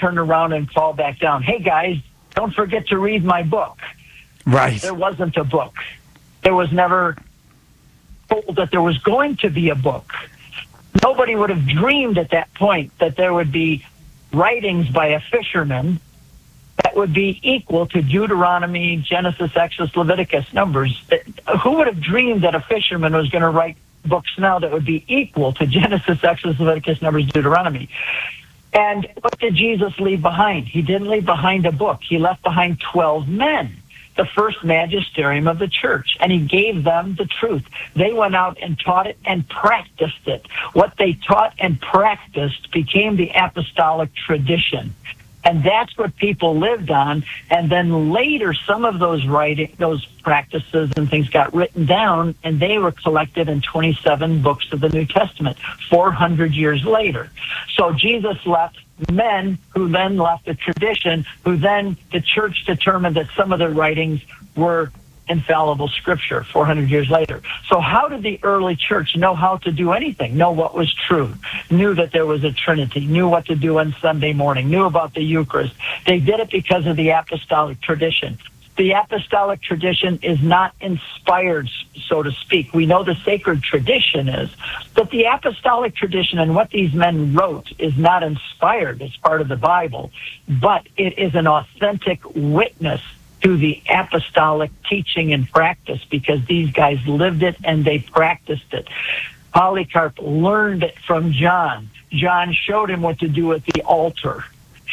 turn around and fall back down. Hey, guys, don't forget to read my book. Right. There wasn't a book. There was never told that there was going to be a book. Nobody would have dreamed at that point that there would be writings by a fisherman that would be equal to Deuteronomy, Genesis, Exodus, Leviticus, Numbers. Who would have dreamed that a fisherman was going to write books now that would be equal to Genesis, Exodus, Leviticus, Numbers, Deuteronomy? And what did Jesus leave behind? He didn't leave behind a book. He left behind 12 men, the first magisterium of the church, and he gave them the truth. They went out and taught it and practiced it. What they taught and practiced became the apostolic tradition. And that's what people lived on. And then later, some of those those practices and things got written down, and they were collected in 27 books of the New Testament, 400 years later. So Jesus left men who then left a tradition, who then the church determined that some of their writings were infallible scripture 400 years later. So how did the early church know how to do anything, know what was true, knew that there was a Trinity, knew what to do on Sunday morning, knew about the Eucharist? They did it because of the apostolic tradition. The apostolic tradition is not inspired, so to speak. We know the sacred tradition is, but the apostolic tradition and what these men wrote is not inspired as part of the Bible, but it is an authentic witness to the apostolic teaching and practice, because these guys lived it and they practiced it. Polycarp learned it from John. John showed him what to do at the altar.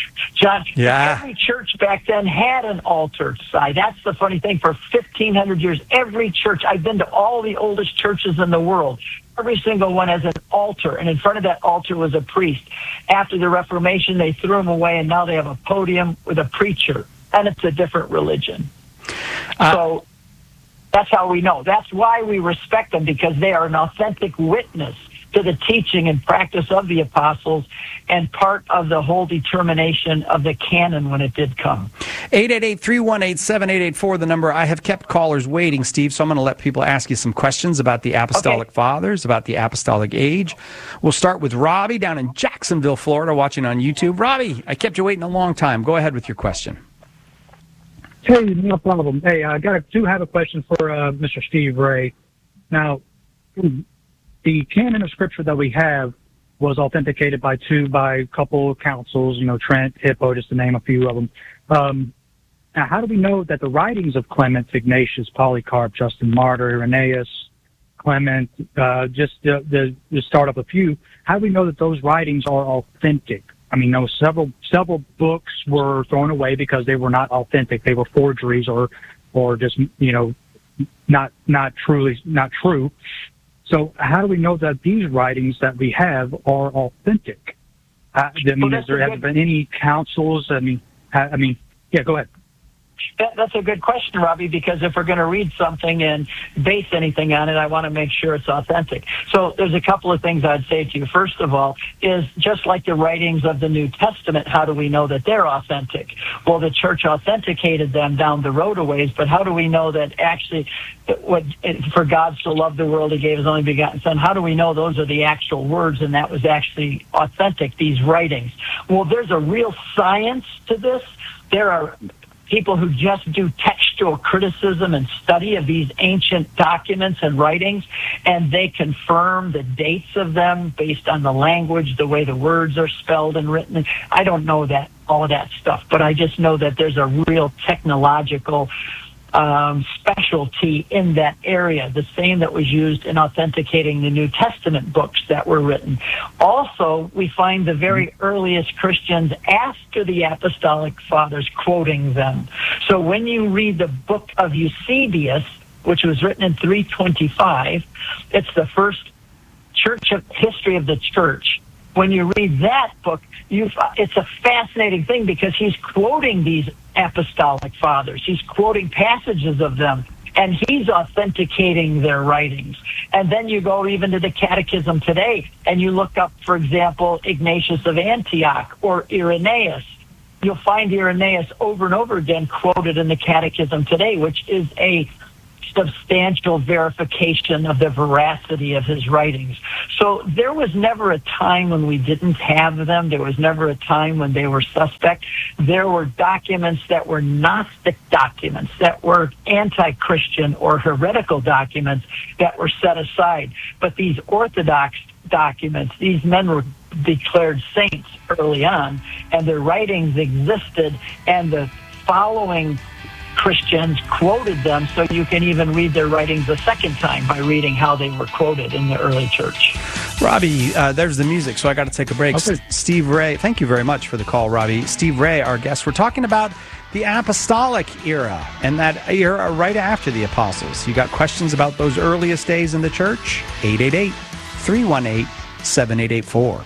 Every church back then had an altar side. That's the funny thing. For 1,500 years, every church, I've been to all the oldest churches in the world. Every single one has an altar, and in front of that altar was a priest. After the Reformation, they threw him away, and now they have a podium with a preacher. And it's a different religion. So that's how we know. That's why we respect them, because they are an authentic witness to the teaching and practice of the apostles and part of the whole determination of the canon when it did come. 888-318-7884, the number. I have kept callers waiting, Steve, so I'm going to let people ask you some questions about the Apostolic Fathers, about the Apostolic Age. We'll start with Robbie down in Jacksonville, Florida, watching on YouTube. Robbie, I kept you waiting a long time. Go ahead with your question. Hey, no problem. Hey, I do have a question for Mr. Steve Ray. Now, the canon of Scripture that we have was authenticated by a couple of councils, Trent, Hippo, just to name a few of them. Now, how do we know that the writings of Clement, Ignatius, Polycarp, Justin Martyr, Irenaeus, Clement, just to start up a few, how do we know that those writings are authentic? I mean, several books were thrown away because they were not authentic. They were forgeries or just, not true. So how do we know that these writings that we have are authentic? Has there been any councils? Yeah, go ahead. That's a good question, Robbie, because if we're going to read something and base anything on it, I want to make sure it's authentic. So there's a couple of things I'd say to you. First of all, is just like the writings of the New Testament, how do we know that they're authentic? Well, the church authenticated them down the road a ways, but how do we know that actually, for God so loved the world, he gave his only begotten Son? How do we know those are the actual words and that was actually authentic, these writings? Well, there's a real science to this. There are people who just do textual criticism and study of these ancient documents and writings, and they confirm the dates of them based on the language, the way the words are spelled and written. I don't know all of that stuff, but I just know that there's a real technological specialty in that area, the same that was used in authenticating the New Testament books that were written. Also, we find the very earliest Christians after the Apostolic Fathers quoting them. So when you read the book of Eusebius, which was written in 325, it's the first history of the church. When you read that book, it's a fascinating thing because he's quoting these apostolic fathers. He's quoting passages of them, and he's authenticating their writings. And then you go even to the Catechism today, and you look up, for example, Ignatius of Antioch or Irenaeus. You'll find Irenaeus over and over again quoted in the Catechism today, which is a substantial verification of the veracity of his writings. So there was never a time when we didn't have them. There was never a time when they were suspect. There were documents that were Gnostic documents, that were anti-Christian or heretical documents that were set aside. But these Orthodox documents, these men were declared saints early on, and their writings existed, and the following Christians quoted them, so you can even read their writings a second time by reading how they were quoted in the early church. Robbie, there's the music, so I got to take a break. Okay. Steve Ray, thank you very much for the call, Robbie. Steve Ray, our guest. We're talking about the apostolic era and that era right after the apostles. You got questions about those earliest days in the church? 888-318-7884.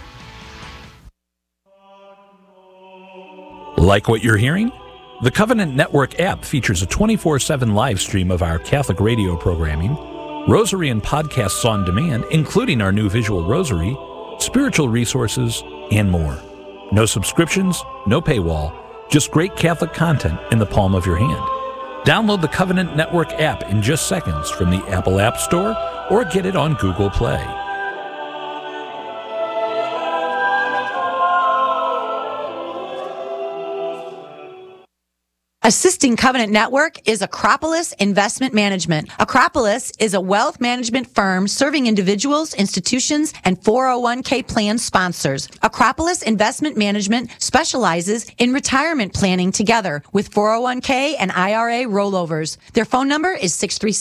Like what you're hearing? The Covenant Network app features a 24/7 live stream of our Catholic radio programming, rosary and podcasts on demand, including our new visual rosary, spiritual resources, and more. No subscriptions, no paywall, just great Catholic content in the palm of your hand. Download the Covenant Network app in just seconds from the Apple App Store or get it on Google Play. Assisting Covenant Network is Acropolis Investment Management. Acropolis is a wealth management firm serving individuals, institutions, and 401k plan sponsors. Acropolis Investment Management specializes in retirement planning together with 401k and IRA rollovers. Their phone number is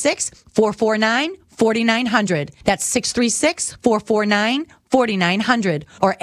636-449-4900. That's 636-449-4900 or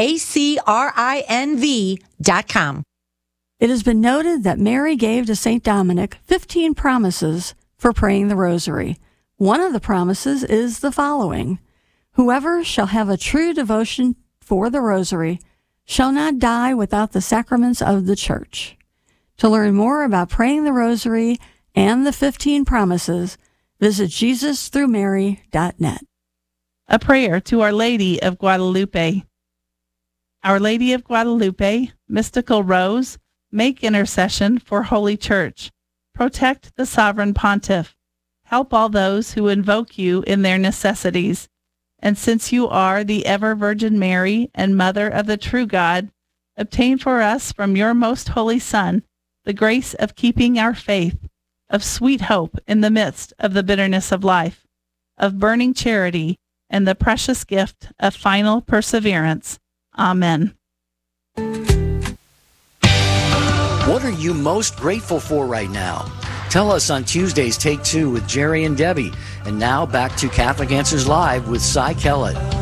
acrinv.com. It has been noted that Mary gave to St. Dominic 15 promises for praying the rosary. One of the promises is the following: whoever shall have a true devotion for the rosary shall not die without the sacraments of the Church. To learn more about praying the rosary and the 15 promises, visit JesusThroughMary.net. A prayer to Our Lady of Guadalupe. Our Lady of Guadalupe, mystical rose, make intercession for Holy Church. Protect the sovereign pontiff. Help all those who invoke you in their necessities. And since you are the ever-Virgin Mary and Mother of the true God, obtain for us from your most holy Son the grace of keeping our faith, of sweet hope in the midst of the bitterness of life, of burning charity, and the precious gift of final perseverance. Amen. What are you most grateful for right now? Tell us on Tuesdays, Take Two with Jerry and Debbie. And now back to Catholic Answers Live with Cy Kellett.